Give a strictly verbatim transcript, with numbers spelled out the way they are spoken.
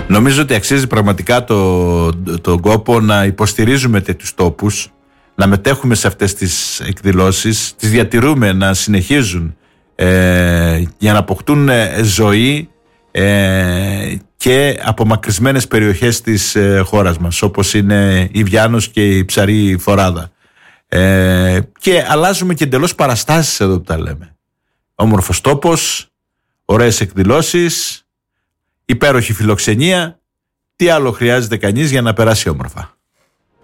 Νομίζω ότι αξίζει πραγματικά το, τον κόπο να υποστηρίζουμε τέτοιους τόπους, να μετέχουμε σε αυτές τις εκδηλώσεις, τις διατηρούμε να συνεχίζουν ε, για να αποκτούν ζωή ε, και απομακρυσμένες περιοχές της ε, χώρας μας, όπως είναι η Βιάνος και η Ψαρή Φοράδα. Ε, και αλλάζουμε και εντελώς παραστάσεις εδώ που τα λέμε. Όμορφος τόπος, ωραίες εκδηλώσεις, υπέροχη φιλοξενία. Τι άλλο χρειάζεται κανείς για να περάσει όμορφα?